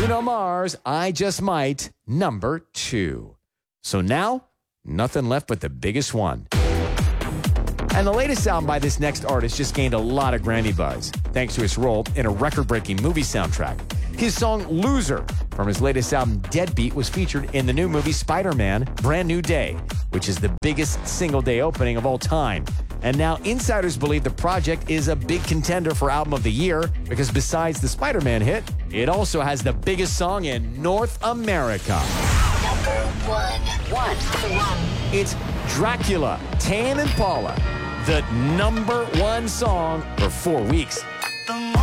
Bruno Mars, I Just Might, number 2. So now, nothing left but the biggest one. And the latest album by this next artist just gained a lot of Grammy buzz, thanks to his role in a record-breaking movie soundtrack. His song Loser from his latest album Deadbeat was featured in the new movie Spider-Man Brand New Day, which is the biggest single-day opening of all time. And now insiders believe the project is a big contender for Album of the Year because besides the Spider-Man hit, it also has the biggest song in North America. Number 1. It's Dracula, Tan and Paula, the number 1 song for 4 weeks.